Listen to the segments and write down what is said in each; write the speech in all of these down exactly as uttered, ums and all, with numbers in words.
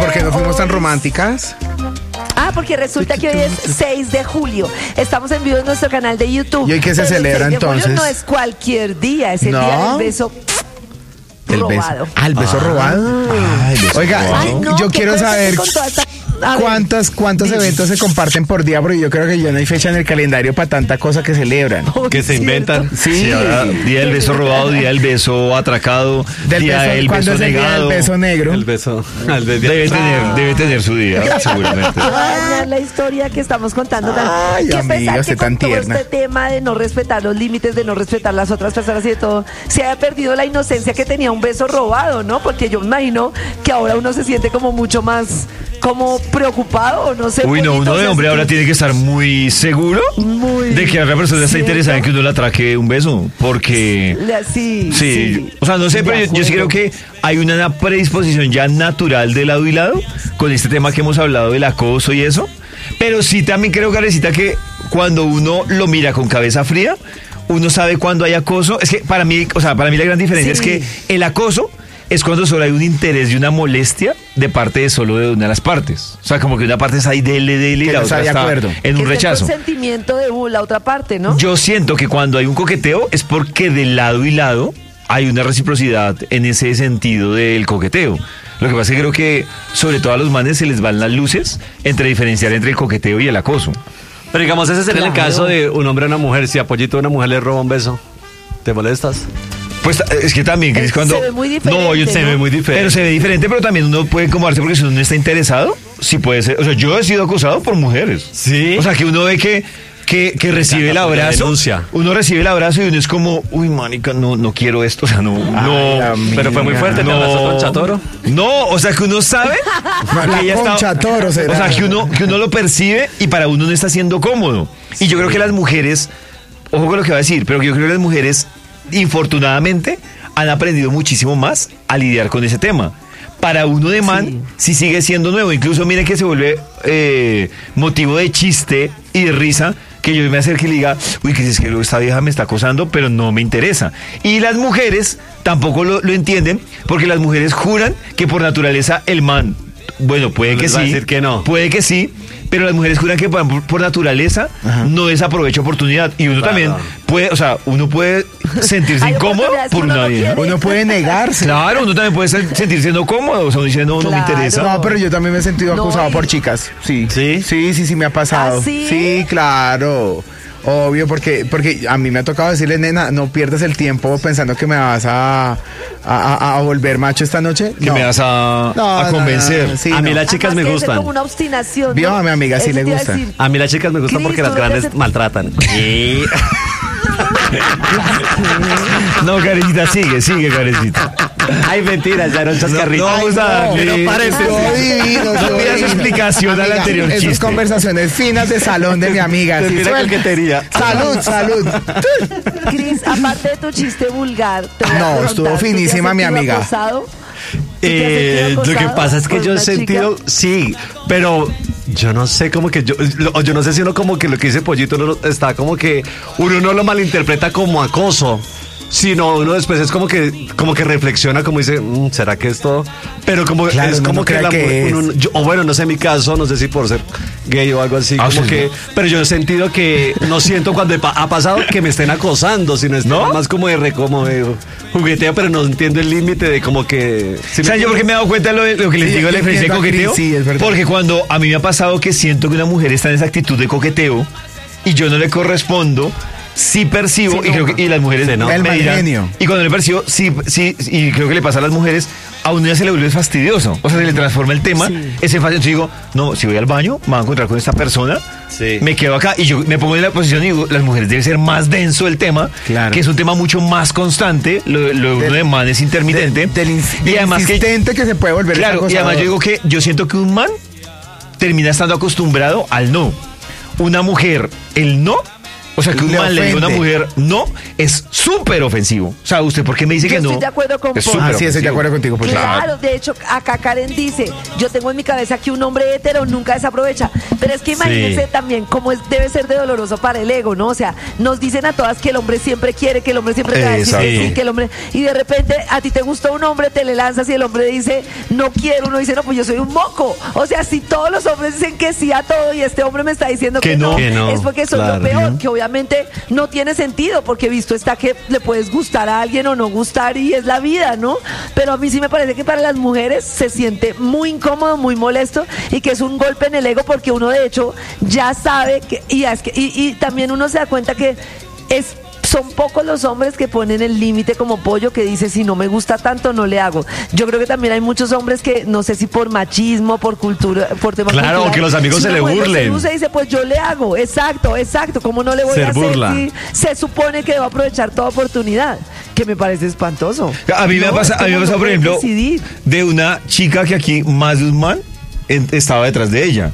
¿por qué no fuimos tan románticas? Ah, porque resulta que hoy es seis de julio. Estamos en vivo en nuestro canal de YouTube. ¿Y hoy qué se Pero celebra el seis de julio entonces? no es cualquier día, es el ¿No? día del beso El robado. beso. Ah, el beso Ah. robado. Ay, beso Oiga, robado. Ay, no, yo ¿qué quiero cuentas saber con toda esta- A ver, cuántas, cuántos dime. eventos se comparten por día, porque yo creo que ya no hay fecha en el calendario para tanta cosa que celebran. Que se ¿cierto? inventan. Sí. Sí, ahora, día del beso robado, día del beso atracado, Del día beso- del ¿cuándo beso es el día negado. del beso negro? El beso. El de- Debe tener, debe tener su día, seguramente. Te voy a dañar la historia que estamos contando. Ay, que amiga, pensar usted que con tan todo tierna. este tema de no respetar los límites, de no respetar las otras personas y de todo, se haya perdido la inocencia que tenía un beso robado, ¿no? Porque yo me imagino que ahora uno se siente como mucho más como preocupado o no sé. Uy, no, bonito, uno o de sea, hombre sí, ahora tiene que estar muy seguro Muy de que la otra persona está cierto. interesada en que uno le atraque un beso, porque... La- Sí, Sí, sí. o sea, no sé, De pero yo, yo sí creo acuerdo. que hay una predisposición ya natural de lado y lado con este tema que hemos hablado del acoso y eso. Pero sí también creo, Karencita, que cuando uno lo mira con cabeza fría, uno sabe cuando hay acoso. Es que para mí, o sea, para mí la gran diferencia Sí. es que el acoso es cuando solo hay un interés y una molestia de parte de solo de una de las partes. O sea, como que una parte está ahí dele, dele y Que la no está otra de está acuerdo. en Que un es el rechazo. consentimiento de uh, la otra parte, ¿no? Yo siento que cuando hay un coqueteo es porque de lado y lado hay una reciprocidad en ese sentido del coqueteo. Lo que pasa es que creo que sobre todo a los manes se les van las luces entre diferenciar entre el coqueteo y el acoso. Pero digamos, ese sería el Claro. caso de un hombre a una mujer. Si a Pollito a una mujer le roba un beso, ¿te molestas? Pues es que también, Cris, Eh, cuando... se ve muy diferente, No, yo Se ¿no? ve muy diferente. Pero se ve diferente, pero también uno puede incomodarse porque si uno no está interesado, sí puede ser. O sea, yo he sido acosado por mujeres. Sí. O sea, que uno ve que, que, que recibe el encanta, porque abrazo. denuncia. Uno recibe el abrazo y uno es como, uy, manica, no, no quiero esto. O sea, no, no. amiga. Pero fue muy fuerte, ¿te abrazó con Chatoro? No, o sea, que uno sabe. La que ella concha toro será. O sea, que uno, que uno lo percibe y para uno no está siendo cómodo. Y yo creo que las mujeres, ojo con lo que va a decir, pero yo creo que las mujeres, infortunadamente, han aprendido muchísimo más a lidiar con ese tema. Para uno de man, sí, sigue siendo nuevo. Incluso miren que se vuelve eh, motivo de chiste y de risa que yo me acerque y le diga, uy, que es que esta vieja me está acosando, pero no me interesa. Y las mujeres tampoco lo, lo entienden, porque las mujeres juran que por naturaleza el man, bueno, puede que Les va a sí, decir que no. puede que sí, pero las mujeres juran que por, por naturaleza no desaprovecha oportunidad. Y uno Claro. también puede, o sea, uno puede sentirse Hay incómodo oportunidades que por uno una no vieja. quiere. Uno puede negarse. Claro, uno también puede ser- sentirse no cómodo, o sea, uno dice, no, no me Claro. interesa. No, pero yo también me he sentido No, acusado y- por chicas. Sí. ¿Sí? Sí, sí, sí, me ha pasado. ¿Ah, sí? Sí, claro. Obvio, porque, porque a mí me ha tocado decirle, nena, no pierdas el tiempo pensando que me vas a, a, a- a volver macho esta noche. Que No. me vas a, No, a no, convencer. no, sí, A mí no. las chicas Además, me que debe ser gustan. como una obstinación. Vio, ¿no? a mi amiga sí Eso le te iba a gusta. decir. A mí las chicas me gustan Cris, porque ¿tú las no te grandes haces- maltratan. No, Karencita, sigue, sigue, Karencita. Ay, mentiras, ya era un chascarrillo. No, vamos a darle. Pero párese. Todo divino, No todo pidas divino. explicación al anterior esas chiste. conversaciones finas de salón de mi amiga. Sí, Termina suelta. coquetería. Salud, salud. Cris, aparte de tu chiste vulgar, te voy a No, preguntar, estuvo ¿tú te has finísima, mi sentido amiga. acosado? ¿Tú te has Eh, sentido lo que acosado pasa es que por yo he una sentido, chica? sí, pero yo no sé como que yo, lo- yo no sé si uno como que lo que dice Pollito uno lo- está como que uno no lo malinterpreta como acoso, sino uno después es como que como que reflexiona como dice, "Mm, ¿será que esto? Pero como Claro, es uno como no que, cree la que mu- es. uno- yo- o bueno, no sé en mi caso, no sé si por ser gay o algo así, Ah, como sí, que, no. pero yo he sentido que no siento cuando he pa- ha pasado que me estén acosando, sino es ¿No? más como de re- como de jugueteo, pero no entiendo el límite de como que ¿sí me ¿Saben yo por qué me he dado cuenta de lo, de- lo que les Sí, digo de la aquí diferencia de entiendo a coqueteo? Cris, sí, es verdad. Porque cuando a mí me ha pasado que siento que una mujer está en esa actitud de coqueteo y yo no le correspondo, sí percibo, Sí, y creo no. que y las mujeres Se nota. El me mal dirán, genio. y cuando le percibo, sí, sí, y creo que le pasa a las mujeres, a uno ya se le vuelve fastidioso, o sea, se le transforma el tema, Sí. ese fácil, entonces digo, no, si voy al baño, me voy a encontrar con esta persona, Sí. me quedo acá, y yo me pongo en la posición y digo, las mujeres debe ser más denso el tema, Claro. que es un tema mucho más constante, lo, lo de uno Del- de man es intermitente, Del, ins- y además que insistente que, se puede volver claro, y además yo digo que yo siento que un man termina estando acostumbrado al no. Una mujer, el no, O sea, que un Le man le diga a una ofende. mujer no es súper ofensivo. O sea, ¿usted por qué me dice Yo que no? estoy de acuerdo con Es Paul. súper Ah, sí, estoy de ofensivo. acuerdo contigo. Pues, Claro, de hecho, acá Karen dice, yo tengo en mi cabeza que un hombre hetero nunca desaprovecha, pero es que imagínense Sí. también cómo es, debe ser de doloroso para el ego, ¿no? O sea, nos dicen a todas que el hombre siempre quiere, que el hombre siempre te va a decir que Exacto. sí, que el hombre, y de repente a ti te gustó un hombre, te le lanzas y el hombre dice, no quiero, uno dice, no, pues yo soy un moco. O sea, si todos los hombres dicen que sí a todo y este hombre me está diciendo que, Que no, que no, es porque soy claro. lo peor, que obviamente no tiene sentido, porque visto está que le puedes gustar a alguien o no gustar y es la vida, ¿no? Pero a mí sí me parece que para las mujeres se siente muy incómodo, muy molesto y que es un golpe en el ego porque uno de hecho ya sabe que, y, es que, y, y también uno se da cuenta que es... Son pocos los hombres que ponen el límite como Pollo, que dice, si no me gusta tanto, no le hago. Yo creo que también hay muchos hombres que, no sé si por machismo, por cultura, por temas Claro, culturales, que los amigos si se una le mujer no burlen. seduce, dice, pues yo le hago. Exacto, exacto. ¿Cómo no le voy Se a hacer burla. si se supone que debo aprovechar toda oportunidad? Que me parece espantoso. A mí me ha No, pasado, a mí me ha ¿cómo pasado, no por puedes ejemplo, decidir? de una chica que aquí más de un man en- estaba detrás de ella.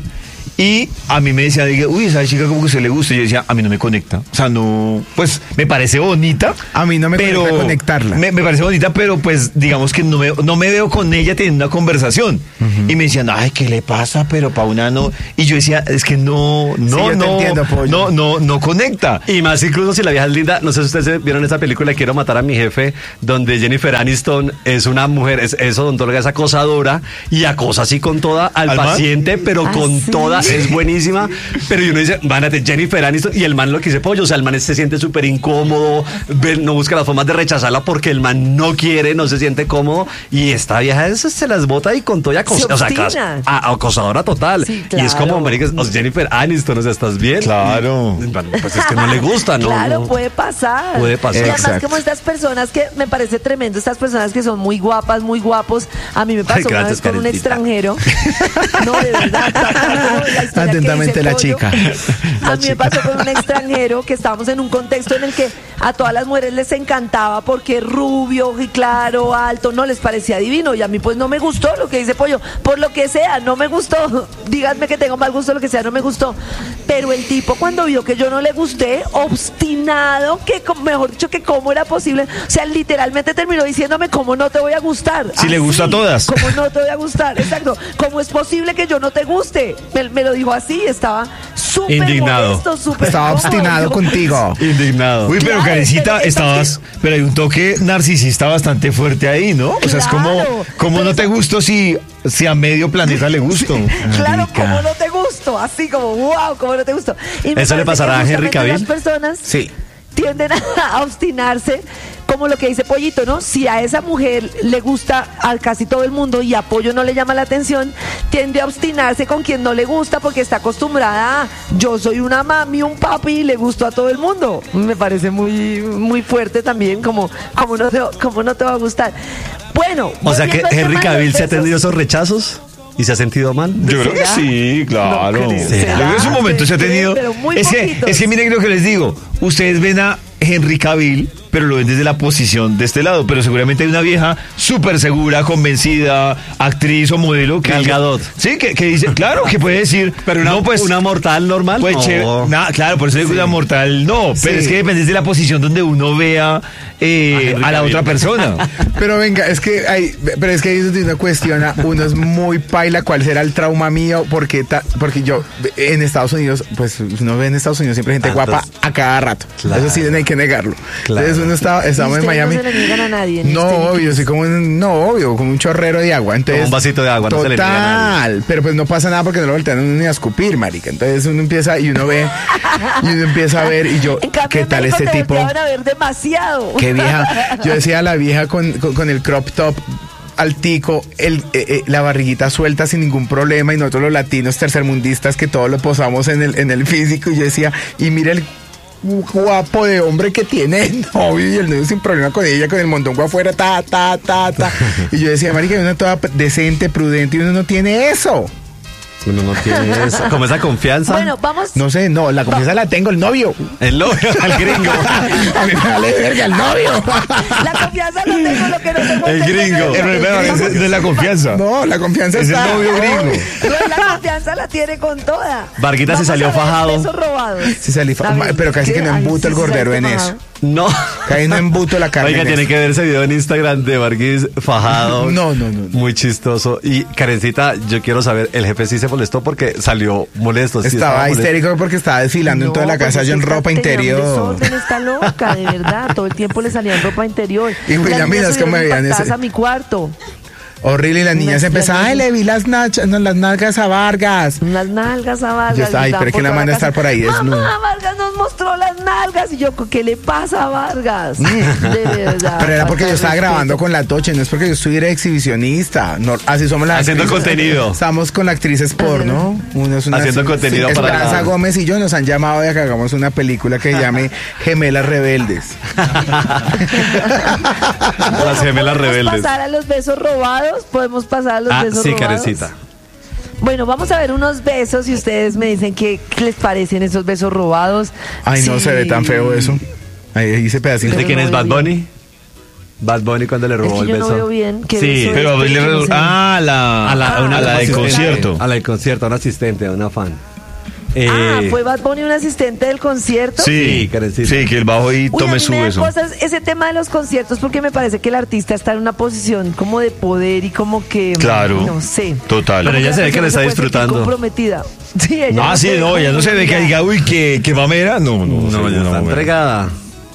Y a mí me decía, dije, uy, esa chica como que se le gusta. Y yo decía, a mí no me conecta. O sea, no, pues me parece bonita. A mí no me pero conecta conectarla. Me, me parece bonita, pero pues digamos que no me, no me veo con ella teniendo una conversación. Y me decían, ay, ¿qué le pasa? Pero pa' una no. Y yo decía, es que no, no, yo te no, entiendo, Pollo. no, no, no conecta. Y más incluso si la vieja es linda, no sé si ustedes vieron esa película Quiero matar a mi jefe, donde Jennifer Aniston es una mujer, es, es odontóloga, es acosadora y acosa así con toda al, ¿Al man? paciente, pero ¿Ah, con sí? toda, es buenísima. Pero y uno dice, mánate, Jennifer Aniston, y el man lo que dice Pollo, o sea, el man se siente súper incómodo, ve- no busca las formas de rechazarla porque el man no quiere, no se siente cómodo, y esta vieja es- se las bota y con todo y acosa, Se o sea, obstina. acos- a- acosadora total. Sí, Y es como, claro. marica, o sea, Jennifer Aniston, o sea, ¿estás bien? Claro. Bueno, pues es que no le gusta, ¿no? Claro, No. puede pasar. Puede pasar. Y además, Exacto. como estas personas que me parece tremendo, estas personas que son muy guapas, muy guapos. A mí me pasó Ay, una gracias, vez con un Karencita. extranjero. No, de verdad. tal cual como la historia que Atentamente dice la Pollo. chica. A mí me pasó con un extranjero que estábamos en un contexto en el que a todas las mujeres les encantaba porque rubio y claro, alto, no les parecía divino. Y a mí pues no me gustó lo que dice Pollo. Por lo que sea, no me gustó. Díganme que tengo mal gusto, lo que sea, no me gustó. Pero el tipo cuando vio que yo no le gusté, obstinado, que co- mejor dicho, que cómo era posible. O sea, literalmente terminó diciéndome cómo no te voy a gustar. Si le gusta a todas. ¿Cómo no te voy a gustar? Exacto. ¿Cómo es posible que yo no te guste? Me, me lo dijo así, estaba súper Indignado. molesto, súper Estaba incómodo. obstinado Yo- contigo. Indignado. Uy, pero Claro, Karencita, pero estabas, entonces- pero hay un toque narcisista bastante fuerte ahí, ¿no? O sea, es como, Claro, como pero no te eso- gusto si, si a medio planeta le gusto. Claro, Marica. como no te gusto, así como, wow, como no te gusto. Y me ¿Eso le parece pasará que a Henry justamente Cavill? Las personas Sí. tienden a obstinarse, como lo que dice Pollito, ¿no? Si a esa mujer le gusta a casi todo el mundo y a Pollo no le llama la atención, tiende a obstinarse con quien no le gusta porque está acostumbrada a, yo soy una mami, un papi y le gusto a todo el mundo. Me parece muy, muy fuerte también, como, como, no, te, como no te va a gustar. Bueno, O sea que volviendo al Henry tema de los Cavill se ha besos. tenido esos rechazos y se ha sentido mal. Yo creo que ¿Será? sí, claro. No creo. Yo creo que en su ¿Será? momento se ha tenido. Pero muy es, que, poquitos. es que miren lo que les digo. Ustedes ven a Henry Cavill, pero lo ven desde la posición de este lado. Pero seguramente hay una vieja súper segura, convencida, actriz o modelo que. Gal dice- Gadot. Sí, que, que dice, claro, que puede decir. Pero una, no, pues, una mortal normal. Pues no. chévere. Nah, claro, por eso digo una mortal no, pero Sí. es que depende de la posición donde uno vea eh, A Henry a la Cavill. otra persona. Pero venga, es que hay, pero es que ahí es donde uno cuestiona, uno es muy paila, ¿cuál será el trauma mío? Porque, ta- porque yo en Estados Unidos, pues uno ve en Estados Unidos siempre gente Ah, guapa entonces- a cada rato. Claro. Eso sí, no hay que negarlo. Claro. Entonces uno estaba, estábamos en ustedes Miami. no se le niegan a nadie, ni No, usted ni obvio, Cris. soy como un, no, obvio, como un chorrero de agua. Entonces, Como un vasito de agua, no se le niega a total, pero pues no pasa nada porque no lo voltean uno ni a escupir, marica. Entonces uno empieza y uno ve, y uno empieza a ver, y yo, En cambio, ¿qué en tal México este te tipo? volteaban a ver demasiado. Qué vieja. Yo decía a la vieja con, con, con el crop top altico, el, eh, eh, la barriguita suelta sin ningún problema, y nosotros los latinos tercermundistas que todo lo posamos en el, en el físico, y yo decía, y mira el guapo de hombre que tiene el novio, y el novio sin problema con ella, con el mondongo afuera, ta, ta, ta, ta. Y yo decía, marica, uno toda decente, prudente, y uno no tiene eso. Uno no tiene esa, como esa confianza. Bueno, vamos. No sé, no, la confianza la tengo el novio. El novio, el gringo. A mí me vale verga el novio. La confianza no tengo, lo que no tengo. El tengo gringo. es- El problema es, es la confianza. No, la confianza Es el está. novio gringo. No, la confianza la tiene con toda. Varguita se Vamos salió a ver fajado. besos robados. Sí salí fa- A ver, pero casi ¿qué? que no Ay, embuto sí, el sí gordero saliste en fajado. eso. No. Casi no embuto la carne. Oiga, en tiene eso. que ver ese video en Instagram de Vargas fajado. No, no, no, no. Muy chistoso. Y Karencita, yo quiero saber, el jefe sí se molestó porque salió molesto. sí Estaba molesto. histérico porque estaba desfilando en toda la No, casa porque yo en esta ropa tenía un interior. desorden, está loca, de verdad. Todo el tiempo le salía en ropa interior. Y William, Las niñas mira, es que me subieron veían impactadas ese- a mi cuarto. Horrible, y las niñas Las- empezaban, las ay, le vi las, nach- no, las nalgas a Vargas. Unas nalgas a Vargas. Yo estaba, ay, gritaban pero es que por la toda manda a casa. estar por ahí desnuda. Mamá, Vargas nos mostró las nalgas. Y yo, ¿qué le pasa a Vargas? De verdad. Pero era porque falta yo de estaba respeto. grabando con la Toche, no es porque yo estuviera exhibicionista. No, así somos las Haciendo actrices. contenido. Estamos con la actriz porno. Uno es una, Haciendo contenido para Esperanza la- Gómez y yo nos han llamado de que hagamos una película que se llame Gemelas Rebeldes. Las gemelas ¿Podemos rebeldes. pasar a los besos robados? ¿Podemos pasar a los Ah, besos sí, robados? Karencita. Bueno, vamos a ver unos besos y ustedes me dicen qué, qué les parecen esos besos robados. Ay, no Sí. se ve tan feo eso. Ahí hice pedacito. ¿De Pero quién no es veo Bad bien. Bunny? Bad Bunny cuando le Es robó que el yo beso. no veo bien. ¿Qué Sí, beso Pero es? le- Yo no sé. ah, la, A la, a una a la del asistente. concierto. A la del concierto, a un asistente, a una fan. Eh, Ah, ¿fue Bad Bunny un asistente del concierto? Sí, Sí, Karencita. sí, que el bajo y Uy, a tome mí su me da beso. cosas, ese tema de los conciertos, porque me parece que el artista está en una posición como de poder y como que... Claro. No sé. Total. Pero ella la se ve que persona le está puede sentir disfrutando. comprometida. Sí, ella Ah, no sí, se ve no, ya no se ve que comprometida. diga, uy, que, que mamera. No, no, No, sí, ya está bueno. entregada.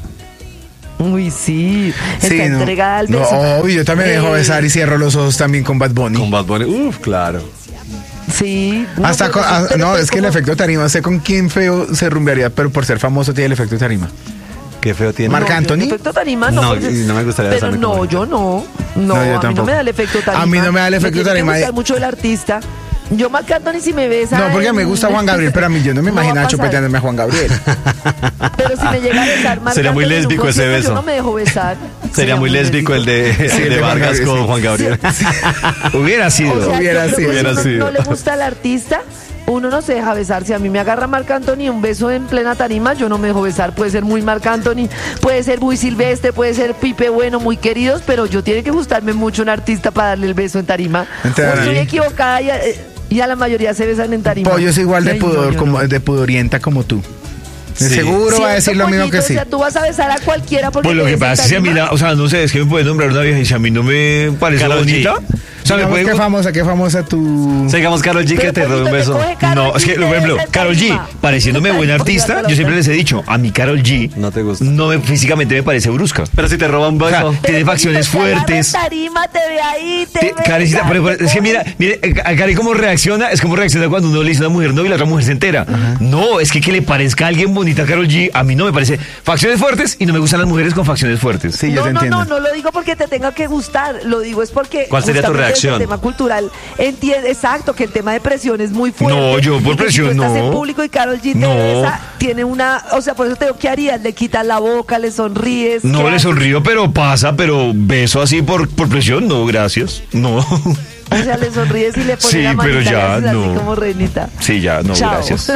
Uy, sí. Está Sí, no. entregada al No, beso. obvio, yo también me dejo Eh, besar y cierro los ojos también con Bad Bunny. Con Bad Bunny, uff, claro. Sí. No, Hasta pero- con- ah, pero no, pues es que el como- efecto tarima, sé con quién feo se rumbearía, pero por ser famoso tiene el efecto tarima. Qué feo tiene. Marc No, yo Anthony. el efecto tarima no. No, porque- y no me gustaría Pero besarme no, con él. yo no. No, No, yo a mí no tampoco. me da el efecto tarima. A mí no me da el efecto tiene que tarima de- gustar mucho el artista. Yo Marc Anthony si me besa. No, porque en- me gusta Juan Gabriel, pero a mí yo no me va imagino a pasar. chupeteándome a Juan Gabriel. Pero si me llega a besar Marc Sería muy Anthony en un lésbico ese concierto, beso. Yo no me dejo besar. Sería muy lésbico el de, Sí, el de de Juan Vargas Gabriel, con sí. Juan Gabriel. Hubiera sido. O sea, Hubiera yo creo sido. que si Hubiera uno sido. no le gusta al artista, uno no se deja besar. Si a mí me agarra Marc Anthony un beso en plena tarima, yo no me dejo besar. Puede ser muy Marc Anthony, puede ser muy Silvestre, puede ser Pipe Bueno, muy queridos, pero yo tiene que gustarme mucho un artista para darle el beso en tarima. Entonces, O estoy ahí- equivocada y, eh, y a la mayoría se besan en tarima. Pollo es igual de Ay, no, pudor, yo como no. de pudorienta como tú. De Sí. seguro va a decir ¿Cierto, lo mismo que Pollito? sí. O sea, tú vas a besar a cualquiera porque Pues lo te que besa en pasa es que a mí, tarima. la- o sea, no sé, es que me puede nombrar una vieja y si a mí no me parece Karol G. bonita. O sea, me Digamos, puede. qué famosa, qué famosa tu... Sigamos Karol G que Pero, te robe un Pollito, te beso. coge Karol No, G es que, y por te ejemplo, besa en Karol G, tarima. pareciéndome En buen tarima, artista, la yo siempre otra. les he dicho, a mi Karol G No te gusta. no me, físicamente me parece brusca. Pero si te roba un O sea, beso. tiene Pero, facciones Pollito, te agarra en fuertes. tarima, te ve ahí, te Te- besa, Karencita, pero, pero te es que coge. mira, mire, eh, a Karen cómo reacciona, es como reacciona cuando uno le dice a una mujer no y la otra mujer se entera. No, es que que le parezca a alguien bonita a Karol G, a mí no me parece facciones fuertes y no me gustan las mujeres con facciones fuertes. Sí, yo no, te no, entiendo. no, no lo digo porque te tenga que gustar, lo digo es porque ¿Cuál sería tu justamente reacción? desde el tema cultural, entiende, exacto, que el tema de presión es muy fuerte. No, yo por y que presión si tú estás no. en público y Karol G te No. besa, tiene una, o sea, por eso te digo, ¿qué harías? Le quitas la boca, le sonríes. No ¿qué le haces? sonrío, pero pasa, pero beso así por, por presión, no, gracias. No. O sea, le sonríes y le pones Sí, la manita pero y ya, haces así no. como reinita. Sí, ya, no, Chao. gracias.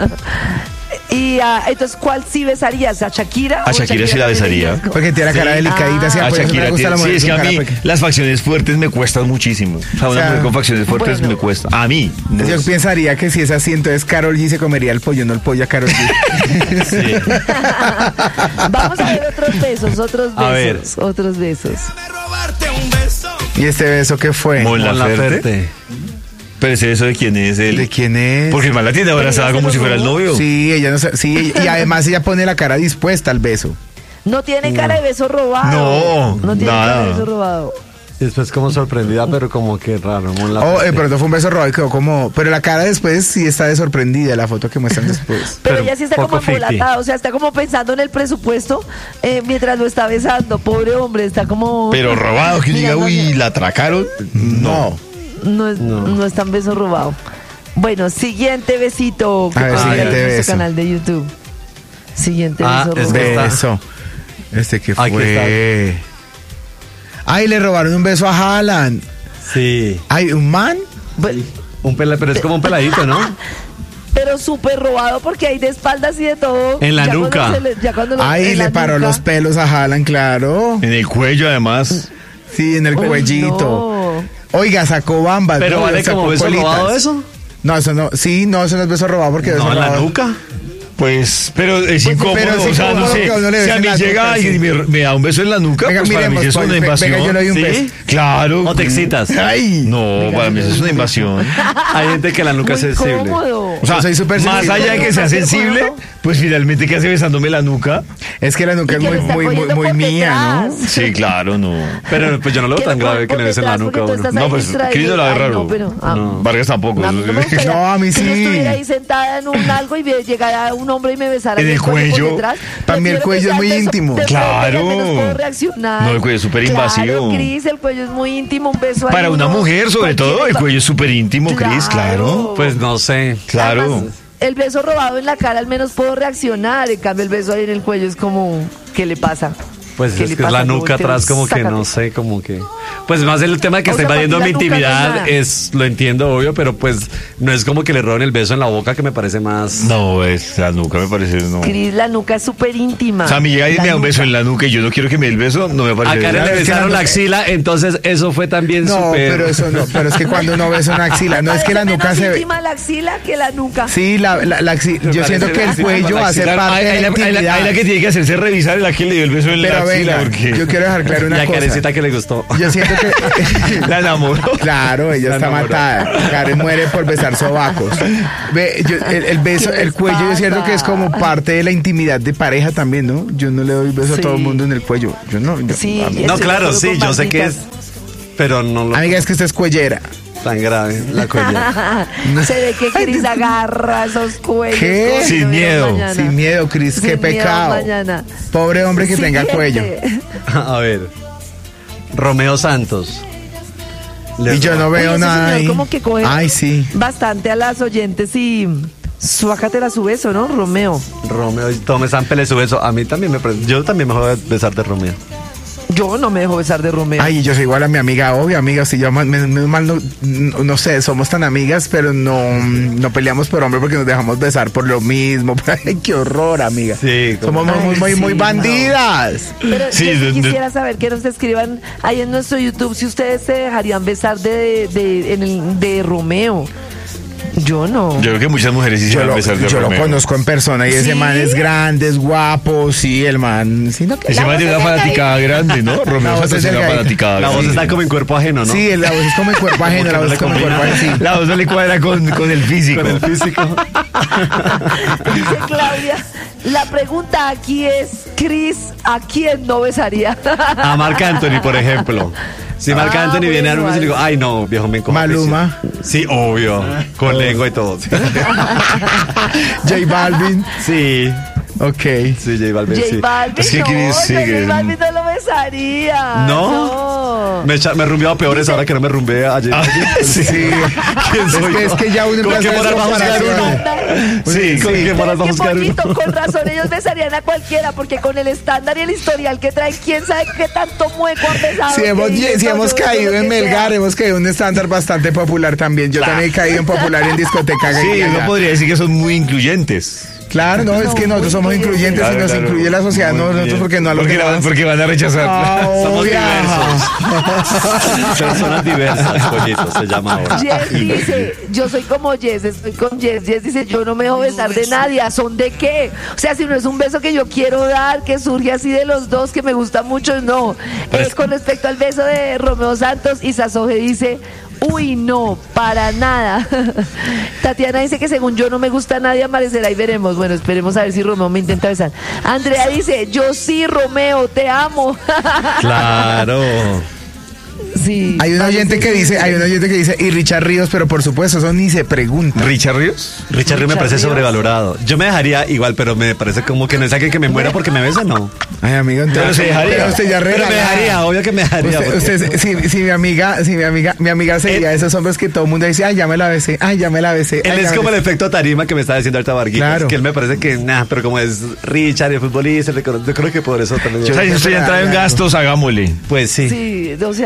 Y ah, entonces, ¿cuál sí besarías? ¿A Shakira? A o Shakira sí la tiene besaría. riesgo? Porque tiene la cara delicadita, sí, Ah, A por eso me Shakira gusta tiene- la sí, mujer es que con a cara mí pequeña. las facciones fuertes me cuestan muchísimo. O sea, una sea, mujer con facciones fuertes bueno. me cuesta. A mí. no Yo es- pensaría que si es así, entonces Karol G se comería el pollo, no el pollo a Karol G. Vamos a ver otros besos, otros A ver. besos, otros besos. ¿Y este beso qué fue? Mon Mon Laferte. Laferte. Pero ese beso de quién es él. ¿De quién es? Porque el man la tiene abrazada Pero ella como se si lo fuera el robó. novio. Sí, ella no sa- sí, y además ella pone la cara dispuesta al beso. No tiene cara de beso robado. No, no tiene nada. cara de beso robado. Después como sorprendida, pero como que raro. Mon Oh, Laferte. eh, pero no fue un beso robado y quedó como... Pero la cara después sí está de sorprendida, la foto que muestran después. Pero, Pero ella sí está poco como ficti. embolatada, o sea, está como pensando en el presupuesto eh, mientras lo está besando. Pobre hombre, está como... Pero robado, que diga, Mirando uy, hacia- la atracaron. No. No es, no. es tan beso robado. Bueno, siguiente besito que A ver, pueden ver siguiente en nuestro beso. canal de YouTube. Siguiente Ah, beso es robado. que está- Beso. Este que Aquí fue... Ay, le robaron un beso a Haaland. Sí. Ay, ¿un man? Bueno, Un pela, pero es como un peladito, ¿no? Pero súper robado porque hay de espaldas y de todo. En la Ya cuando nuca. se le- ya cuando lo- Ay, en le la paró nuca. los pelos a Haaland, claro. En el cuello, además. Sí, en el Uy, cuellito. no. Oiga, sacó bambas. Pero ¿no? vale Sacó como beso colitas. robado eso. No, eso no. Sí, no, eso no es beso robado porque beso No, en la robado- nuca. Pues, pero es Pues, incómodo, pero es o sea, no incómodo sé, que a uno le si a besen mí la llega nuca, y sí. me, me da un beso en la nuca, Venga, pues para mí miremos, eso es pues, una ve- invasión. venga, yo le doy un ¿Sí? beso. Claro. ¿O te excitas? Ay. No, para mí eso es una invasión. Hay gente que la nuca es Muy sensible. cómodo. O sea, Yo soy súper más sensible. allá de que sea sensible, pues finalmente, ¿qué hace besándome la nuca? Es que la nuca Y es que muy, le está muy, muy, cogiendo muy por mía, ¿no? detrás. Sí, claro, no. Pero pues yo no lo veo Que tan lo grave ponen que le por besen la detrás nuca a porque tú uno. estás No, ahí pues distraído. Cris no la ve Ay, raro. no, pero, ah, No. Vargas tampoco. A mí no me gustaría No, a mí que yo sí. estuviera ahí sentada en un algo y ve- llegara un hombre y me besara En el por cuello. detrás. Para mí el Prefiero que cuello sea es muy el beso íntimo. de frente, Claro. al menos puedo reaccionar. No, el cuello es súper Claro, invasivo. Cris, el cuello es muy íntimo, un beso ahí Para una uno- mujer, sobre todo, el cualquiera- cuello es súper íntimo, Cris, claro. Pues no sé. Claro. Además, el beso robado en la cara al menos puedo reaccionar, en cambio el beso ahí en el cuello es como, ¿qué le pasa? Pues ¿Qué es le que es pasa? la No, nuca te- atrás como que sácate. no sé, como que... Pues más el tema de que O está sea, para invadiendo ti mi la nuca no es intimidad nada. es, lo entiendo, obvio, pero pues no es como que le roben el beso en la boca que me parece más... No, es la nuca, me parece, no. Cris, la nuca es súper íntima. O sea, a mí llega y La me da un nuca. beso en la nuca y yo no quiero que me dé el beso, no me A parece. Karen Claro, le es que besaron la la nuca- axila, entonces eso fue también No, súper... pero eso no. Pero es que cuando uno besa una axila, no es que la Parece nuca menos se ve. íntima la axila que la nuca. Sí, la, la, la axi- yo parece siento que el encima cuello la hace axila. parte Hay, de hay la la, hay la- intimidad. hay la que tiene que hacerse revisar y la que le dio el beso en la Pero axila. venga, porque yo quiero dejar claro una La cosa. Karencita que le gustó. Yo siento que la enamoró. claro, ella La está enamoró. matada. Karen muere por besar sobacos. Ve, yo- el, el beso, ¿Qué les el cuello, yo siento que es como pasa? parte de la intimidad de pareja también, ¿no? Yo no le doy beso Sí. a todo el mundo en el cuello. Yo no. yo- Sí, a mí- No, Estoy de claro, acuerdo sí, con yo sé que es... Marquitas. Pero no lo Amiga, es que usted es cuellera. tan grave, la cuella. Se ve que Cris agarra esos cuellos. ¿Qué? como si Sin no hubiera miedo, mañana. Sin miedo, Cris, Sin qué miedo pecado. mañana. Pobre hombre que tenga cuello. Siguiente. A ver. Romeo Santos. Le Y yo no Uy, veo ese nada señor ahí. como que coge Ay, sí. bastante a las oyentes y suácatela su beso, ¿no, Romeo? Romeo, tome Sampele su beso. A mí también me parece. Yo también me voy a besar de Romeo. Yo no me dejo besar de Romeo. Ay, yo soy igual a mi amiga, obvio, amiga. Si yo, menos menos mal, no, no, no sé, somos tan amigas, pero no, no peleamos por hombre porque nos dejamos besar por lo mismo. Ay, qué horror, amiga. Sí, Somos como- muy, muy, Ay, muy sí, bandidas. Pero Sí, yo sí de- de- quisiera saber que nos escriban ahí en nuestro YouTube si ustedes se dejarían besar de, de, en el- de Romeo. Yo no. Yo creo que muchas mujeres sí se Yo, van a lo, besar de yo lo Romeo. conozco en persona y ese ¿Sí? man es grande, es guapo, sí, el man. Sí, no, que Ese la man voz tiene es una delgadita. fanaticada grande, ¿no? Romeo La voz Santos es tiene una delgadita. fanaticada La voz grande. está como en cuerpo ajeno, ¿no? Sí, la voz es como el cuerpo ajeno, que la no voz le es como el cuerpo combina. ajeno. sí. La voz no le cuadra con, con el físico. Con el físico. Dice Claudia, la pregunta aquí es, Cris, ¿a quién no besaría? A Marc Anthony, por ejemplo. Si Marc Ah, Anthony viene a darme un beso y le digo, bueno. ay no, viejo, me encojo. Maluma. Sí, obvio. Con lengua y todo. J Balvin. Sí. Ok. Sí, J Balvin, J sí. Balvin, Es que no, Cris, sí, yo a que- J Balvin no lo besaría. ¿No? No. Me, echa- me he rumbeado peores ahora que no me rumbeé ayer. Sí. ¿Quién Es soy que, yo? es que ya uno ¿Con empieza qué a moral hacer vamos a quedar uno? comparaciones. Sí, ¿con qué Pero moral es vamos que a quedar uno? pollito, con razón ellos besarían a cualquiera, porque con el estándar y el historial que traen, quién sabe qué tanto mueco han besado. Si hemos, que dicen, si no, hemos yo- yo caído lo en que Melgar, sea. hemos caído en un estándar bastante popular también. Yo también he caído en popular en discoteca. Sí, gay, uno allá. podría decir que son muy incluyentes. Claro, no, es que No, nosotros somos muy bien. incluyentes Claro, y nos claro. incluye la sociedad, Muy no nosotros bien. porque no a los porque, demás. porque van a rechazar. Ah, Somos obvia. Personas diversas, pollito, se llama ahora. Jess dice, yo soy como Jess, estoy con Jess. Jess dice, yo no me dejo besar de nadie. ¿A son de qué? O sea, si no es un beso que yo quiero dar, que surge así de los dos, que me gusta mucho, no. Pero Eh, es- con respecto al beso de Romeo Santos, Isasoje dice, uy, no, para nada. Tatiana dice que según yo no me gusta a nadie, amanecerá y veremos. Bueno, esperemos a ver si Romeo me intenta besar. Andrea dice, yo sí, Romeo, te amo. Claro. Sí. Hay un oyente que dice, hay un oyente que dice, y Richard Ríos, pero por supuesto, eso ni se pregunta. ¿Richard Ríos? Richard Ríos me parece Ríos. sobrevalorado. Yo me dejaría igual, pero me parece como que no es alguien que me muera porque me besa, no. Ay, amigo, entonces, Pero se dejaría. pero usted ya Pero me regala. dejaría, obvio que me dejaría. Usted, porque- usted- si, si mi amiga, si mi amiga, mi amiga sería de esos hombres que todo el mundo dice, ay, ya me la besé, ay, ya me la besé. Él ay, es ya me como el besé". efecto tarima que me está diciendo ahorita Varguitas. Claro. Que él me parece que, nah, pero como es Richard y el futbolista, yo creo que por eso también. O sea, si estoy entrando en gastos, hagámosle. Pues sí. Sí, o sea, Que me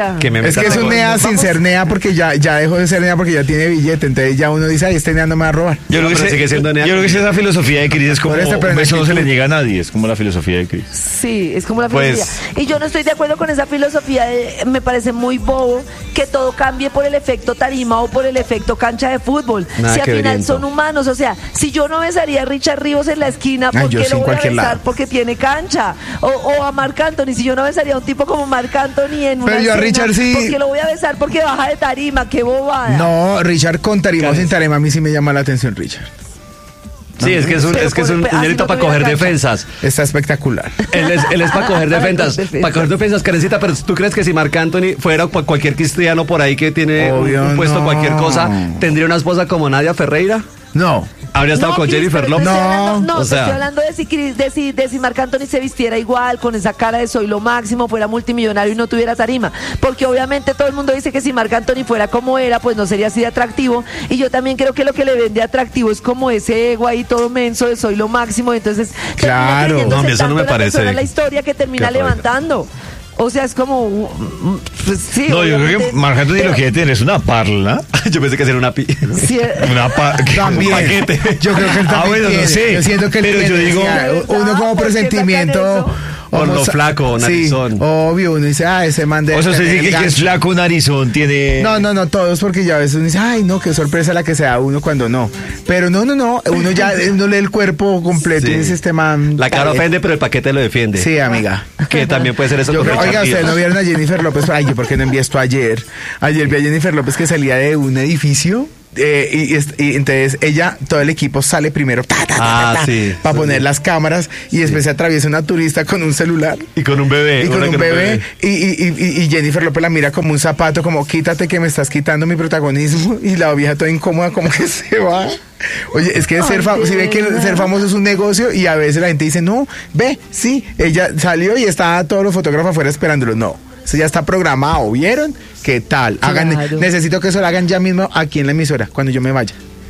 le Es que es un nea sin ser nea porque ya, ya dejó de ser nea porque ya tiene billete. Entonces ya uno dice, ay, este nea no me va a robar. Yo creo, que pero se- sigue siendo nea. yo creo que esa filosofía de Cris es como, Por eso, pero un en beso no se le actitud. niega a nadie, es como la filosofía de Cris. Sí, es como la Pues- filosofía. Y yo no estoy de acuerdo con esa filosofía. De- me parece muy bobo que todo cambie por el efecto tarima o por el efecto cancha de fútbol. Nada si al que final veriento. son humanos, o sea, si yo no besaría a Richard Ríos en la esquina, Ay, ¿por yo qué sí, lo en voy a cualquier besar? lado. Porque tiene cancha. O, o a Marc Anthony, si yo no besaría a un tipo como Marc Anthony en una Pero yo a escena, Richard sí- ¿por qué lo voy a besar? Porque baja de tarima, qué bobada. No, Richard con tarima o sin tarima, a mí sí me llama la atención, Richard. Sí, es que es un, Pero es que es por- un así dinerito no para tuviera coger cancha. defensas. Está espectacular. Él es, él es para coger defensas. Defensa. Para coger defensas, Karencita, pero ¿tú crees que si Marc Anthony fuera pa- cualquier cristiano por ahí que tiene un, Obvio un puesto, no. cualquier cosa, tendría una esposa como Nadia Ferreira? No. ¿Habría estado No, con Cris, Jennifer pero López? estoy hablando- No, no, o te sea- estoy hablando de si, Cris- de, si, de si Marc Anthony se vistiera igual, con esa cara de soy lo máximo, fuera multimillonario y no tuviera tarima. Porque obviamente todo el mundo dice que si Marc Anthony fuera como era, pues no sería así de atractivo. Y yo también creo que lo que le vende atractivo es como ese ego ahí todo menso de soy lo máximo. Entonces, termina Claro. creyéndose No, a mí eso no tanto me la parece persona la historia que termina que raro. levantando. O sea, es como. mm, pues, sí, No, yo creo que obviamente, Marc Anthony lo pero- que debe tener es una parla. Yo pensé que sería una pi. sí, Una pa También. paquete. Yo creo que él también Ah, bueno, no tiene. sé. Yo siento que él Pero yo tiene, digo- decía, ¿De uno verdad? como ¿Por qué sacan presentimiento. eso? Por lo homo- flaco, narizón. Sí, obvio, uno dice, ah, ese man de. O sea, usted dice que, que es gancho. flaco, narizón, tiene... No, no, no, todos, porque ya a veces uno dice, ay, no, qué sorpresa la que se da uno cuando no. Pero no, no, no, uno ya uno lee el cuerpo completo Sí. y dice, este man. La cara eh, ofende, pero el paquete lo defiende. Sí, amiga. Que también puede ser eso Yo con creo- Richard oiga, Ríos. ustedes no vieron a Jennifer López. Ay, yo, ¿por qué no envié esto ayer? Ayer vi a Jennifer López que salía de un edificio. eh, y, y est- y entonces ella, todo el equipo sale primero ta, ta, ta, Ah, ta, ta, sí, para sí, poner sí. las cámaras y después se atraviesa una turista con un celular. Y con un bebé. Y con una un bebé, y, y, y, y Jennifer López la mira como un zapato, como quítate que me estás quitando mi protagonismo. Y la vieja toda incómoda, como que se va. Oye, es que ser Ay, famoso, si ve que de ser famoso es un negocio y a veces la gente dice, no, ve, sí, ella salió y está todos los fotógrafos afuera esperándolo. No, eso ya está programado, ¿vieron? ¿Qué tal? Hagan, Claro. necesito que eso lo hagan ya mismo aquí en la emisora, cuando yo me vaya.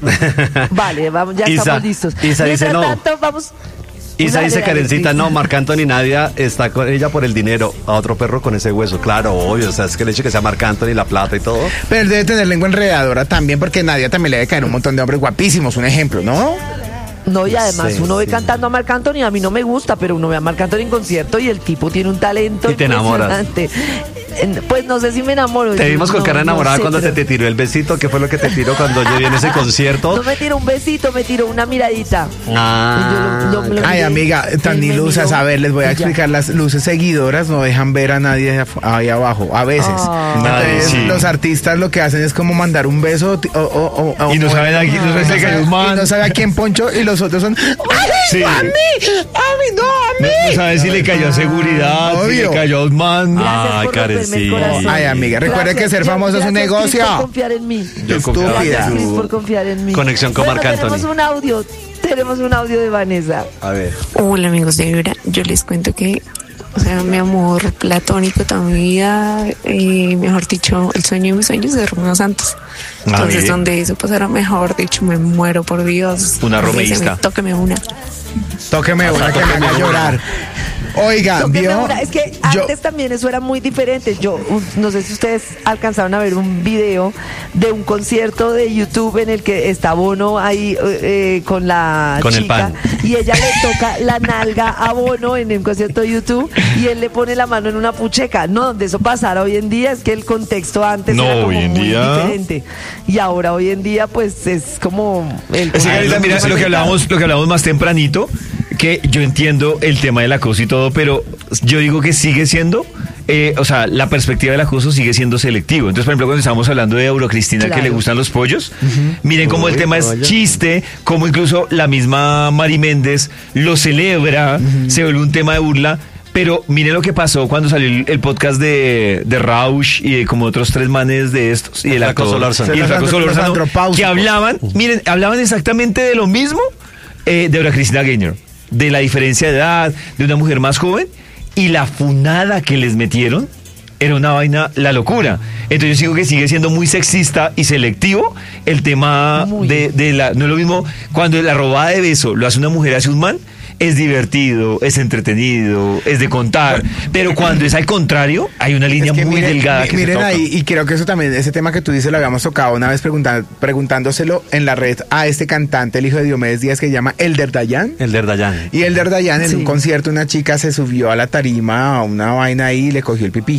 Vale, vamos, ya Isa- estamos listos. Isa dice Mientras no. tanto, vamos. Isa Dale, dice, dale, Karencita, Cris. no, Marc Anthony Nadia está con ella por el dinero. A otro perro con ese hueso. Claro, obvio. O sea, es que el hecho de que sea Marc Anthony, la plata y todo. Pero él debe tener lengua enredadora también, porque Nadia también le debe caer un montón de hombres guapísimos, un ejemplo, ¿no? No, y además Sí, uno ve sí. cantando a Marc Anthony, a mí no me gusta, pero uno ve a Marc Anthony en concierto y el tipo tiene un talento Y te enamoras. impresionante. En- Pues no sé si me enamoro. Te vimos con No, cara no enamorada sé, cuando pero- te, te tiró el besito. ¿Qué fue lo que te tiró cuando yo vi en ese concierto? No me tiró un besito, me tiró una miradita. Ah, Y yo lo- lo- lo Ay, miré, amiga, tan él me ilusas. miró A ver, les voy a y ya. explicar. Las luces seguidoras no dejan ver a nadie af- ahí abajo, a veces. Ah. Entonces, Ay, sí. los artistas lo que hacen es como mandar un beso ti- o, o- o- Y no o- saben a quién- no saben si le cayó un man. y no sabe a quién poncho y los otros son ¡ay, Sí. a mí! ¡A mí, no, a No, mí! no sabes si le cayó a seguridad, si Obvio. le cayó a Osman. Gracias Ay, por romperme el Karencita. corazón. Ay, amiga, recuerde que ser Gracias, famoso es un gracias, Cris, negocio. por confiar en mí. Yo Estúpida. Gracias, Cris, confío por en tu confiar en mí. conexión con Bueno, Marc Anthony. tenemos un audio, tenemos un audio de Vanessa. A ver. Hola amigos de Vibra, yo les cuento que, o sea, mi amor platónico toda mi vida, eh, mejor dicho, el sueño de mis sueños es Romeo Santos. Ah, Entonces, bien. donde eso pasara, mejor dicho, me muero por Dios. Una romeísta. Béseme, Tóqueme una. Tóqueme una que me haga llorar. Oiga, Tóqueme vio. una. Es que Yo- antes también eso era muy diferente. Yo un- no sé si ustedes alcanzaron a ver un video de un concierto de YouTube en el que está Bono ahí eh, eh, con la Con el chica pan. y ella le toca la nalga a Bono en un concierto de YouTube y él le pone la mano en una pucheca. No, donde eso pasara hoy en día es que el contexto antes No, era como hoy en muy día- diferente y ahora hoy en día pues es como el Es que, Carita, mira, lo que hablábamos, lo que hablábamos más tempranito, que yo entiendo el tema del acoso y todo, pero yo digo que sigue siendo, eh, o sea, la perspectiva del acoso sigue siendo selectivo. Entonces, por ejemplo, cuando estábamos hablando de Eurocristina, que Claro. le gustan los pollos, miren cómo el Uy, tema es vaya. chiste, cómo incluso la misma Mari Méndez lo celebra, se vuelve un tema de burla. Pero miren lo que pasó cuando salió el, el podcast de, de Rausch y de como otros tres manes de estos. Y el, El Flaco actor- Solórzano. y el Flaco Los Solórzano, andropáusicos. que hablaban, miren, hablaban exactamente de lo mismo eh, de Eurocristina Gaynor, de la diferencia de edad, de una mujer más joven, y la funada que les metieron era una vaina, la locura. Entonces yo digo que sigue siendo muy sexista y selectivo el tema Muy. de, de la... No es lo mismo cuando la robada de beso lo hace una mujer hacia un man, es divertido, es entretenido, es de contar, pero cuando es al contrario, hay una línea Es que muy miren, delgada mi- que miren se toca. ahí, y creo que eso también, ese tema que tú dices lo habíamos tocado una vez pregunta- preguntándoselo en la red a este cantante, el hijo de Diomedes Díaz, que se llama Elder Dayan. El de Dayan. Y Elder Dayan en Sí. un concierto, una chica se subió a la tarima a una vaina ahí y le cogió el pipí.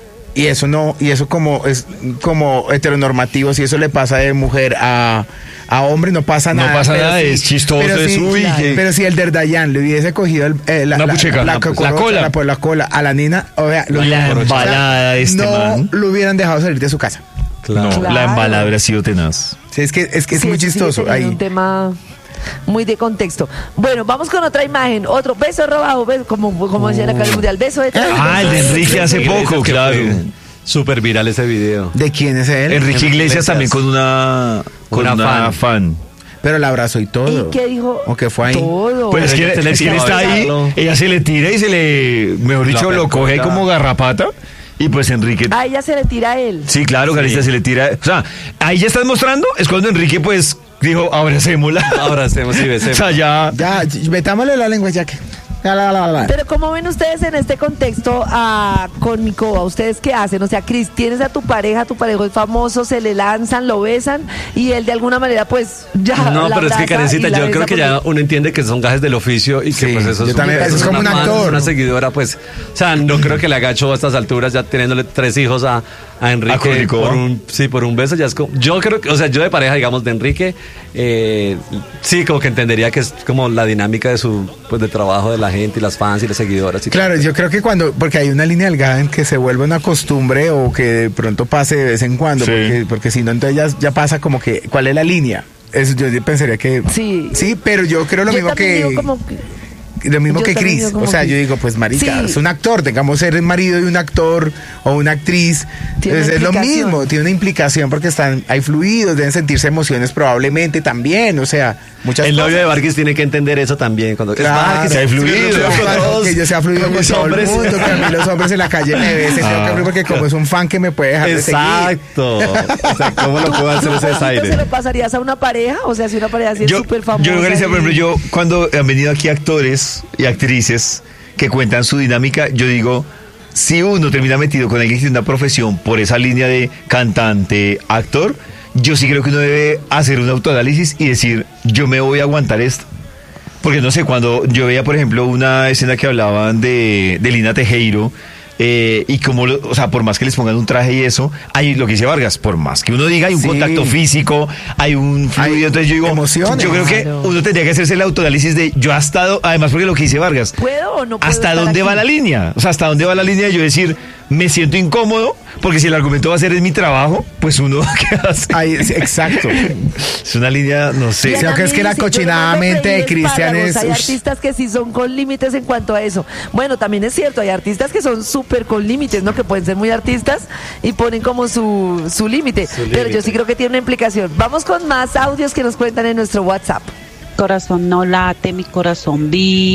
Y eso no, y eso como es como heteronormativo, si eso le pasa de mujer a, a hombre, no pasa No nada. pasa pero nada, sí- es chistoso, pero es sí, uy, claro, que- pero si el Dayan le hubiese cogido el, eh, la, Una la- pucheca, la, la- la cocorocha, cola. la, pues, la cola a la nena, o sea, lo- La o sea, embalada de este no man. lo hubieran dejado salir de su casa. Claro. No, Claro. la embalada habría sido tenaz. Sí, es que es que es Sí, muy eso sigue chistoso teniendo ahí. un tema muy de contexto. Bueno, vamos con otra imagen. Otro beso robado, beso, como, como decía la Cali Mundial. Beso de tres. Ah, el de Enrique hace poco, Que claro. fue Súper viral ese video. ¿De quién es él? Enrique Iglesias Iglesias. también con una con Una una, fan. fan. Pero la abrazó y todo. ¿Y qué dijo? ¿O qué fue ahí? Todo. Pues es Pero que, ella se le es que él escapaba está ahí, besarlo. ella se le tira y se le, mejor dicho, lo apertura. coge ahí como garrapata. Y pues Enrique. A ella se le tira a él. Sí, claro, Carita se le tira. O sea, ahí ya estás mostrando, es cuando Enrique pues dijo, abracémosla. Ahora hacemos y O besemos. sea, ya. Ya, metámosle la lengua ya que. La, la, la, la. Pero ¿cómo ven ustedes en este contexto a, con Micoba? ¿Ustedes qué hacen? O sea, Cris, tienes a tu pareja, tu pareja es famoso, se le lanzan, lo besan y él de alguna manera pues ya No, la pero es que abraza Karencita, y la yo creo besa que ya porque- uno entiende que son gajes del oficio y que Sí, pues eso yo es, también, eso es como una un fan, actor. una seguidora, pues, o sea, no creo que le agacho a estas alturas ya teniéndole tres hijos a, a A Enrique Cónico. por un, sí, por un beso ya es como, yo creo que, o sea, yo de pareja, digamos, de Enrique, eh, sí, como que entendería que es como la dinámica de su, pues, de trabajo de la gente y las fans y las seguidoras. Y Claro, yo creo que cuando, porque hay una línea delgada en que se vuelve una costumbre o que de pronto pase de vez en cuando, Sí. porque, porque si no, entonces ya, ya pasa como que, ¿cuál es la línea? Eso yo pensaría que Sí. sí, pero yo creo lo Yo mismo también que digo como que- lo mismo yo que también Cris, digo como o sea, Cris. yo digo, pues marica, Sí. es un actor, tengamos ser el marido de un actor o una actriz, Tiene es, una es lo implicación. mismo, tiene una implicación porque están, hay fluidos, deben sentirse emociones probablemente también, o sea, muchas el novio cosas. de Vargas tiene que entender eso también. Cuando Claro, es Vargas, que hay fluidos. sí, claro, todos, que yo sea fluido con los todo hombres. el mundo, que a mí los hombres en la calle me besen, tengo que abrir porque como es un fan que me puede dejar de seguir. Exacto. O sea, ¿cómo lo ¿Tú- puedo hacer tú, ese Juancito, desaire? se lo pasarías a una pareja? O sea, si una pareja así es Yo, súper famosa. yo, Galicia, por y- ejemplo, yo cuando han venido aquí actores y actrices que cuentan su dinámica, yo digo, si uno termina metido con alguien que tiene una profesión por esa línea de cantante, actor, yo sí creo que uno debe hacer un autoanálisis y decir, yo me voy a aguantar esto. Porque no sé, cuando yo veía, por ejemplo, una escena que hablaban de, de Lina Tejero, eh, y como, lo- o sea, por más que les pongan un traje y eso, hay lo que dice Vargas, por más que uno diga, hay un Sí. contacto físico, hay un fluido, Hay entonces yo digo, emociones. yo creo que Claro. uno tendría que hacerse el autoanálisis de, yo hasta, do- además porque lo que dice Vargas, ¿Puedo o no puedo ¿hasta estar dónde aquí? va la línea? O sea, ¿hasta dónde va la línea de yo decir, me siento incómodo? Porque si el argumento va a ser es mi trabajo, pues uno, ¿qué hace? Ahí, sí, exacto. Es una línea, no sé. Y Sí, aunque es que la Ana Liz, yo cochinadamente no me de reí Cristian espárragos. es- Hay ush. artistas que sí son con límites en cuanto a eso. Bueno, también es cierto, hay artistas que son súper con límites, ¿no? Que pueden ser muy artistas y ponen como su, su límite. Pero yo sí creo que tiene una implicación. Vamos con más audios que nos cuentan en nuestro WhatsApp. Corazón no late, mi corazón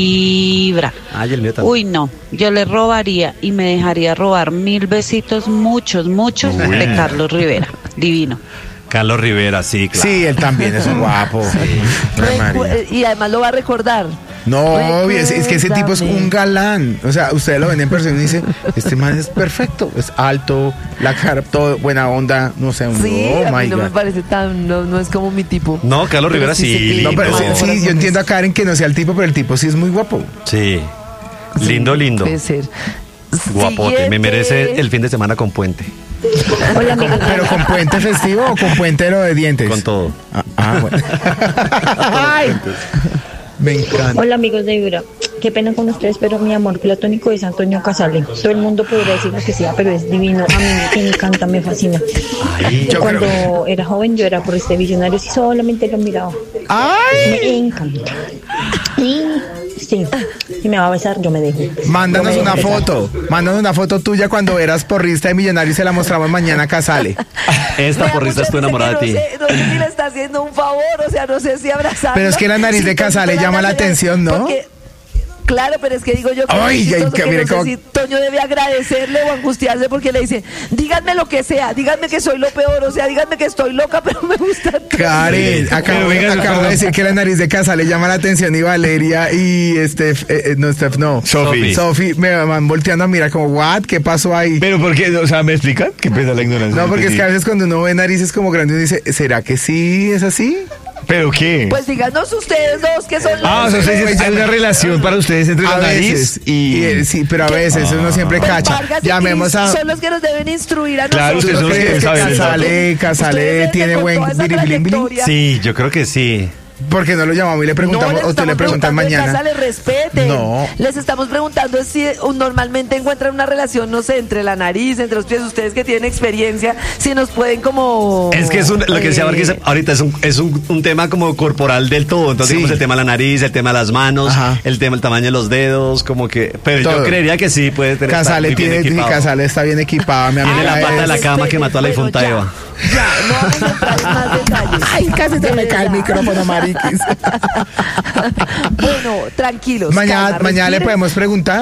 vibra. Ay, el mío también. Uy, no, yo le robaría y me dejaría robar mil besitos, muchos, muchos, de Carlos Rivera. Divino. Carlos Rivera, sí, claro. Sí, él también es un guapo. Ay, Recu- María. eh, y además lo va a recordar. No, es, es que ese tipo es un galán. O sea, ustedes lo ven en persona y dicen, este man es perfecto, es alto, la cara, todo, buena onda, no sé, un Sí, oh a mí my no me God. parece tan, no, no es como mi tipo. No, Carlos Pero Rivera sí, sé que- lindo. No, pero sí, No, sí, yo corazones. entiendo a Karen que no sea el tipo, pero el tipo sí es muy guapo. Sí. Sí, Lindo, lindo. Puede ser. Guapote. Siguiente. Me merece el fin de semana con puente. Hola amigos, Pero con puente festivo o con puente de lo de dientes. Con todo. Ah, ah, bueno. Ay, me encanta. hola amigos de Vibra. Qué pena con ustedes, pero mi amor platónico es Antonio Casale. Todo el mundo podría decir lo que sea, pero es divino. A mí me encanta, me fascina. Ay, Yo Cuando creo- era joven yo era por este visionario y solamente lo miraba. Ay, Me encanta. Y sí, si me va a besar, yo me dejo. mándanos Yo me una dejo besar. foto. Mándanos una foto tuya cuando eras porrista de Millonario y se la mostramos mañana a Casale. esta Me da porrista mucha estoy risa enamorada de que ti. no sé, no sé si le está haciendo un favor, o sea, no sé si abrazarla. Pero es que la nariz de Casale llama la atención, ¿no? Claro, pero es que digo yo que, Ay, es ay, chistoso, que que mire no sé cómo- si Toño debe agradecerle o angustiarse porque le dice, díganme lo que sea, díganme que soy lo peor, o sea, díganme que estoy loca, pero me gusta todo. Karen, acabo, Pero venga, acabo perdón. de decir que la nariz de casa le llama la atención y Valeria y Steph, eh, eh, no, Steph, no. Sofi. Sofi me van volteando a mirar como, what, ¿qué pasó ahí? Pero ¿por qué? O sea, ¿me explican? ¿Qué pesa la ignorancia? No, porque es que a Sí. veces cuando uno ve narices como grandes uno dice, ¿será que sí es así? ¿Pero qué? Pues díganos ustedes dos que son ah, o sea, ustedes dicen, hay una relación para ustedes entre la A nariz veces, y... eh, sí, pero a veces uno siempre Pues cacha. Vargas y Llamemos Cris a... son los que nos deben instruir a Claro, nosotros. ustedes son los que ¿Crees que saben el dato. Casale, Casale Ustedes tiene con buen toda esa biri bling bling? trayectoria. Sí, yo creo que sí. ¿Por qué no lo llamamos y le preguntamos no, les o te le estamos preguntan preguntando en mañana? casa, les respeten. No. Les estamos preguntando si uh, normalmente encuentran una relación, no sé, entre la nariz, entre los pies, ustedes que tienen experiencia, si nos pueden como... Es que es un- lo que decía eh, Vargas ahorita es un, es un, un tema como corporal del todo. Entonces, Sí. digamos, el tema de la nariz, el tema de las manos, Ajá. el tema del tamaño de los dedos, como que. Pero Todo. yo creería que sí puede tener. estar Casale muy bien tiene, equipado. Casale está bien equipada, mi Tiene amiga. la pata de la es- cama que mató a la bueno, difunta ya, Eva. Ya, no vamos a entrar en más detalles. Ay, casi se me cae el verdad. micrófono, mariquis. Bueno, tranquilos. Mañana, calma, mañana le respiren. podemos preguntar.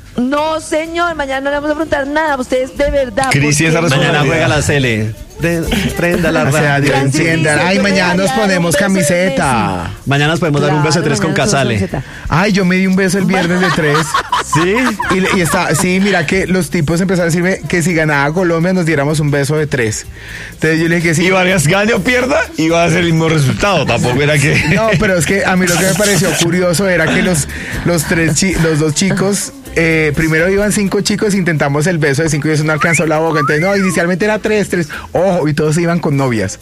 No, señor, mañana no le vamos a preguntar nada. Ustedes de verdad. Cristian, porque- esa Mañana responsabilidad. juega la Cele. De- prenda la O sea, radio. Dios Francis entienda. dice Ay, que mañana me nos daría ponemos un beso de camiseta. Mañana nos podemos dar un beso de tres con Claro, mañana Casale. somos Ay, yo me di un beso el viernes de tres. Sí. Y, le- y está, sí, mira que los tipos empezaron a decirme que si ganaba Colombia nos diéramos un beso de tres. Entonces yo le dije que sí. Y Vargas gane o pierda, iba a ser el mismo resultado. Tampoco era que... No, pero es que a mí lo que me pareció curioso era que los, los tres chi- los dos chicos, eh, primero iban cinco chicos, intentamos el beso de cinco y eso no alcanzó la boca. Entonces, no, inicialmente era tres, tres. Ojo, y todos iban con novias.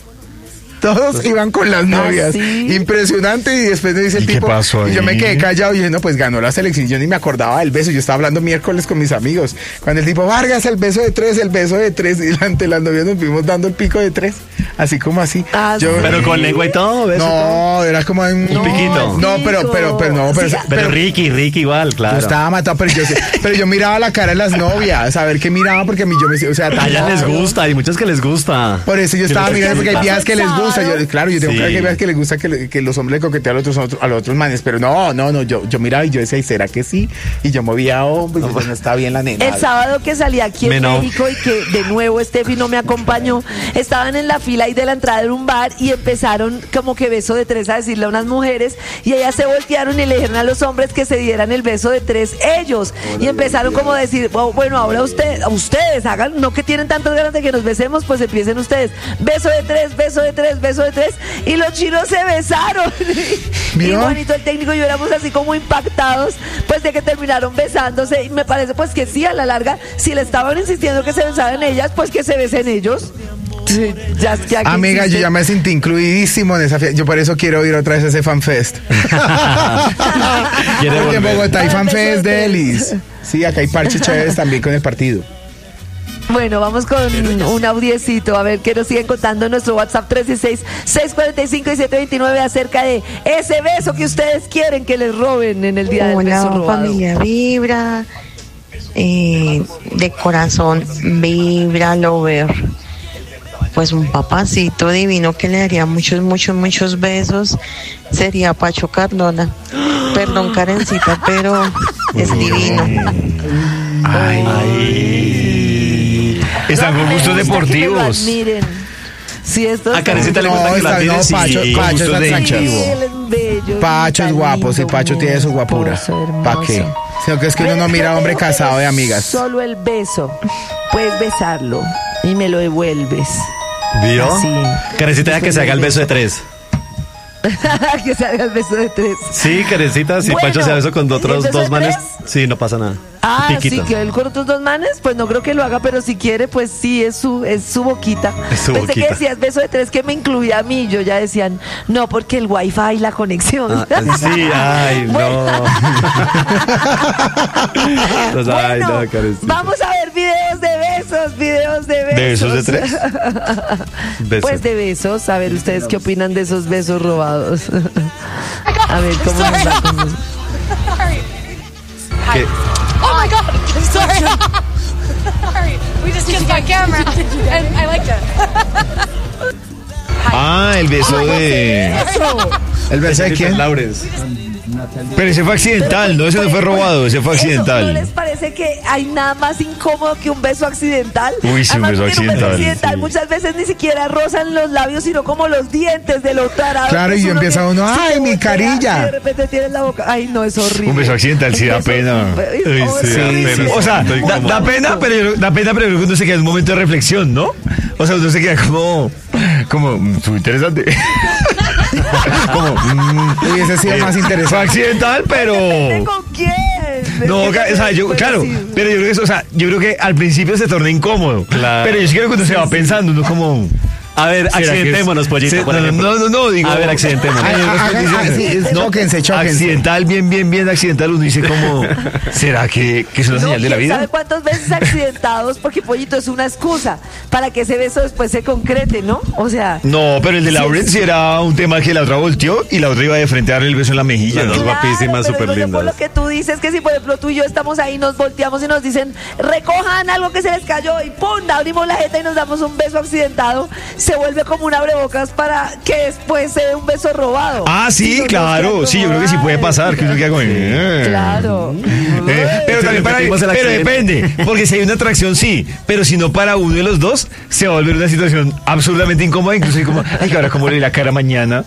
Todos iban con las novias. ¿sí? Impresionante. Y después me dice el ¿Y qué tipo. pasó Y yo ahí? me quedé callado y dije, no, pues ganó la selección. Yo ni me acordaba del beso. Yo estaba hablando miércoles con mis amigos. Cuando el tipo, Vargas, el beso de tres, el beso de tres. Y ante las novias nos fuimos dando el pico de tres. Así como así. Ah, sí. Pero con lengua y todo, ¿ves? No, era como un, Un piquito. No, pero, pero, pero no, pero, Sí, Pero Ricky, Ricky igual, yo claro. estaba matado, pero yo, pero yo miraba la cara de las novias, a ver qué miraba, porque a mí yo me, o sea, A ellas les tampoco- gusta, hay muchas que les gusta. Por eso yo estaba mirando, porque hay viejas que les gusta, yo, claro, yo tengo Sí. que hay viejas que les gusta que, le- que los hombres le coquetean a los otros, a los otros manes, pero no, no, no, yo, yo miraba y yo decía, ¿y será que sí? Y yo movía hombres, y yo, no está bien la nena. El sábado que salí aquí en Me no. México y que de nuevo Steffi no me acompañó, estaban en la fila ahí de la entrada de un bar y empezaron como que beso de tres a decirle a unas mujeres y ellas se voltearon y le dijeron a los hombres que se dieran el beso de tres ellos y empezaron como a decir, "Oh, bueno, ahora usted, ustedes hagan, no que tienen tantas ganas de que nos besemos, pues empiecen ustedes, beso de tres, beso de tres, beso de tres y los chinos se besaron y ¿Vio? Juanito el técnico y yo éramos así como impactados pues de que terminaron besándose y me parece pues que sí, a la larga, si le estaban insistiendo que se besaran ellas, pues que se besen ellos. Sí, ya, ya que Amiga, yo existe. ya me sentí incluidísimo en esa fiesta. Yo por eso quiero ir otra vez a ese fanfest. Quiere Porque en volver. Bogotá hay Para el beso fanfest de de tres. Elis. Sí, acá hay parches chéveres también con el partido. Bueno, vamos con un audiecito, a ver qué nos siguen contando en nuestro WhatsApp tres seis seis, cuatro cinco y siete dos nueve acerca de ese beso que ustedes quieren que les roben en el día del beso Hola, robado. familia Vibra. Eh, de corazón, Vibra Lover. Pues un papacito divino que le daría muchos, muchos, muchos besos sería Pacho Cardona. Perdón, Karencita, pero es divino. Ay. Están con Me gustos gusta que me lo deportivos. admiren. Sí, esto A Karencita le No, gusta que está la bien, miren no, Pacho, sí. Pacho gustos está de tranquilo. hinchas. Pacho es guapo, si Pacho tiene su guapura. ¿Para qué? Sino que es que uno no mira a hombre casado de amigas. Solo el beso. Puedes besarlo y me lo devuelves. ¿Vio? Así. Karencita ya que se haga el beso de tres. Que se haga el beso de tres. Sí, Karencita, si Bueno, Pancho se beso con ¿y el otros beso dos de manes, tres? sí, no pasa nada. Ah, Piquito. sí, que él con otros dos manes, pues no creo que lo haga, pero si quiere, pues sí, es su, es su boquita. Es su Pensé boquita. que decías beso de tres que me incluía a mí, y yo ya decían, no, porque el wifi y la conexión. Ah, sí, ay, Bueno. no. Pues, ay, Bueno, no, Karencita. vamos a ver videos de besos, videos de besos. ¿De besos de tres? Beso. Pues de besos, a ver ustedes qué opinan de esos besos robados. A ver cómo nos va con los- ¿Qué? Oh my god, I'm sorry. Sorry. We just kissed on camera and I liked it. Ah, el beso de... ¿El beso de quién? Laurens. Pero ese fue accidental, no, ese no fue robado, ese fue ¿Eso accidental. ¿No les parece que hay nada más incómodo que un beso accidental? Uy, sí, un Además, beso porque en un beso accidental, accidental sí. muchas veces ni siquiera rozan los labios, sino como los dientes de lo tarado. Claro, que y uno empieza que uno, se ¡ay, te mi voltea carilla! y de repente tienes la boca. Ay, no, es horrible. Un beso accidental sí da Eso es pena. horrible. Ay, sí, da Horrible. pena. O sea, da, da pena, pero yo- da pena, pero yo creo que uno se queda en un momento de reflexión, ¿no? O sea, uno se queda como, como, mm, fue interesante. como, mm, Hubiese sido eh, más Fue interesante. accidental, pero... ¿Con quién? No, ca- o sea, yo, Pues claro, sí. pero yo creo que eso, o sea, yo creo que al principio se torna incómodo. Claro. Pero yo sí creo que uno se va pensando, uno como... A ver, ¿será que es- accidentémonos, pollito, se- por no, no, ejemplo. no, no, no, digo... A ver, accidentémonos. Hay otras Hagan- condiciones. ah, sí, chóquense, chóquense. Accidental, bien, bien, bien accidental, uno dice como... ¿Será que, que es una No, señal de la ¿quién vida? sabe cuántos veces accidentados? Porque pollito es una excusa para que ese beso después se concrete, ¿no? O sea... No, pero el de Lauren sí era un tema que la otra volteó y la otra iba de frente a darle el beso en la mejilla. Las ¿no? dos guapísimas, pero súper digo yo por lindas. lo que tú dices, que si por ejemplo tú y yo estamos ahí, nos volteamos y nos dicen, recojan algo que se les cayó y ¡pum! Abrimos la jeta y nos damos un beso accidentado, se vuelve como un abrebocas para que después se dé un beso robado. Ah, Y sí, nos claro, queda sí, yo como, creo que sí puede ay. pasar, que uno queda como... eh. Claro. Eh, pero también para, Repetimos el pero accidente. depende, porque si hay una atracción sí, pero si no para uno de los dos, se va a volver una situación absurdamente incómoda, incluso hay como, ay, que ahora cómo le la cara mañana.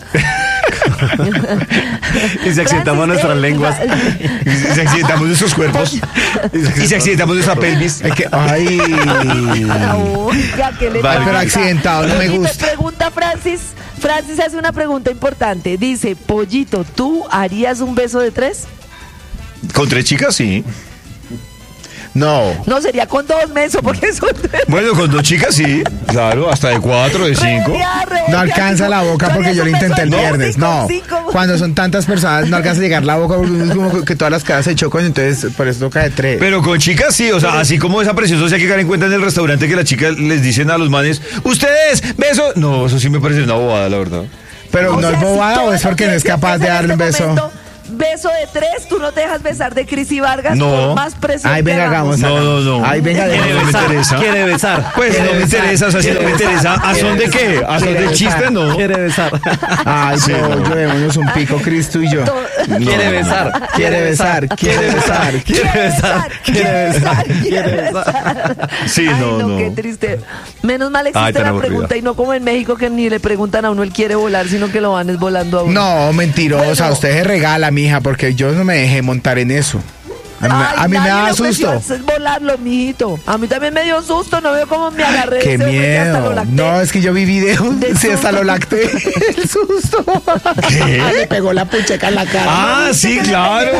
Y si accidentamos Francis, nuestras eh, lenguas. Y si accidentamos nuestros cuerpos, y si accidentamos nuestra pelvis. Es que, ay, Oiga, ¿qué le Vale, pasa? pero accidentado no me Y gusta. Pregunta Francis. Francis hace una pregunta importante. Dice, Pollito, ¿tú harías un beso de tres? Con tres chicas, sí. no. No, sería con dos mesos, porque son tres. Bueno, con dos chicas, sí. Claro, hasta de cuatro, de cinco. Revolea, revolea, No alcanza cinco. la boca ¿Tú porque harías yo lo un beso intenté el de tres? viernes. Cinco, No, cinco. cuando son tantas personas no alcanza a llegar la boca porque es como que todas las caras se chocan, entonces por eso toca de tres. Pero con chicas sí, o sea, así como esa presión social que caen en cuenta en el restaurante que las chicas les dicen a los manes, ustedes, beso. No, eso sí me parece una bobada, la verdad. Pero O no sea, es si bobada toda o es la porque no es audiencia capaz de piensa en darle un este beso. momento, beso de tres, tú no te dejas besar de Cris Vargas No. por más presión. Ay, que venga, hagamos. No, no, no. Ay, venga, Quiere déjame. besar. interesa. Quiere besar. Pues Quiere no me besar. interesa, o sea, si no me Quiere interesa, besar. ¿a son de qué? ¿A son Quiere de besar. chiste? No. Quiere besar. Ay, Sí, no, no. llevémonos un pico, Cristo y yo. Quiere besar. Quiere besar, quiere besar. Quiere besar. Quiere besar. quiere besar. Sí, Ay, no, no. Qué triste. Menos mal Ay, existe tan la aburrida. pregunta y no como en México que ni le preguntan a uno el quiere volar, sino que lo van es volando a uno. No, mentirosa, Bueno. usted se regala, mija, porque yo no me dejé montar en eso. A mí, Ay, a mí me nadie da le ofreció susto. hacer volarlo, mijito. A mí también me dio susto, no veo cómo me agarré de Qué ese hombre que hasta lo miedo. lacté. No, es que yo vi videos. De Sí, hasta susto. lo lacté. El susto. ¿Qué? Le pegó la pucheca en la cara. Ah, sí, claro.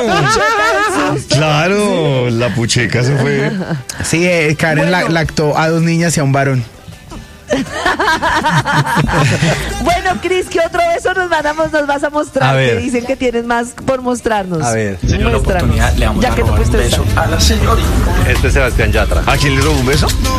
Claro, la pucheca se fue. Sí, eh, Karen la- Bueno. lactó a dos niñas y a un varón. Bueno, Cris, ¿qué otro beso nos, mandamos, nos vas a mostrar? A ver. Que dicen que tienes más por mostrarnos. A ver. Muéstranos. Ya que tú fuiste esta. Este es Sebastián Yatra. ¿A quién le robó un beso?